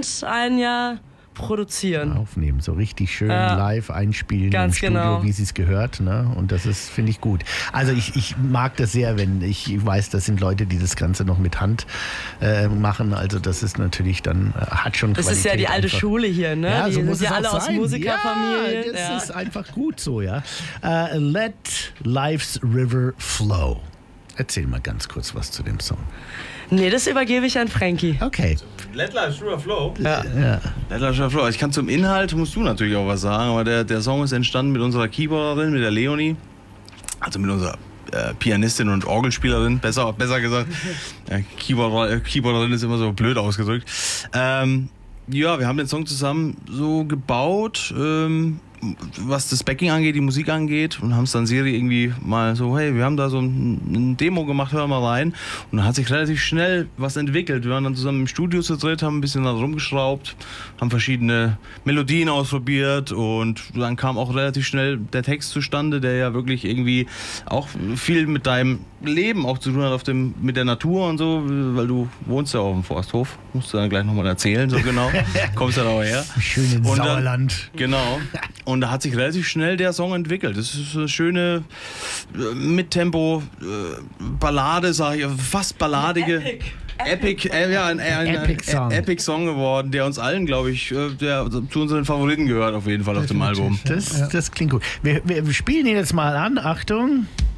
und ein Jahr produzieren. Aufnehmen, so richtig schön live einspielen im Studio, genau. wie sie es gehört. Ne? Und das ist, finde ich, gut. Also ich mag das sehr, wenn ich weiß, das sind Leute, die das Ganze noch mit Hand machen. Also das ist natürlich dann, hat schon Das Qualität. ist ja die alte einfach. Schule hier, ne? Ja, Die so sind muss ja es alle auch aus sein. Musikerfamilien. Ja, das ist einfach gut so, ja. Let Life's River Flow. Erzähl mal ganz kurz was zu dem Song. Nee, das übergebe ich an Frankie. Okay. Let Life River Flow. Ja. Let Life River Flow. Ich kann zum Inhalt, musst du natürlich auch was sagen, aber der Song ist entstanden mit unserer Keyboarderin, mit der Leonie. Also mit unserer Pianistin und Orgelspielerin, besser gesagt. Keyboarderin ist immer so blöd ausgedrückt. Ja, wir haben den Song zusammen so gebaut, was das Backing angeht, die Musik angeht, und haben es dann Siri irgendwie mal so, hey, wir haben da so ein Demo gemacht, hör mal rein. Und dann hat sich relativ schnell was entwickelt. Wir waren dann zusammen im Studio zu dritt, haben ein bisschen da rumgeschraubt, haben verschiedene Melodien ausprobiert, und dann kam auch relativ schnell der Text zustande, der ja wirklich irgendwie auch viel mit deinem Leben auch zu tun hat, mit der Natur und so, weil du wohnst ja auf dem Forsthof, musst du dann gleich nochmal erzählen, so genau, kommst ja da auch her. Schön in Sauerland. Genau. Und da hat sich relativ schnell der Song entwickelt. Das ist eine schöne Mittempo Ballade, sage ich, fast balladige. Epic Epic Song geworden, der uns allen, glaube ich, der zu unseren Favoriten gehört auf jeden Fall auf dem Album. Das klingt gut. Wir spielen ihn jetzt mal an. Achtung.